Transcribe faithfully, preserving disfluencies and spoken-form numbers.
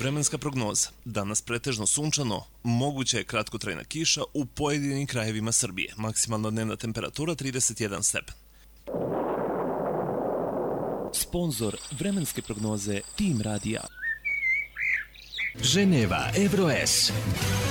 Vremenska prognoza. Danas pretežno sunčano, moguća je kratkotrajna kiša u pojedinim krajevima Srbije. Maksimalna dnevna temperatura trideset jedan stepen. Sponzor vremenske prognoze Tim Radija. Ženeva Evroes.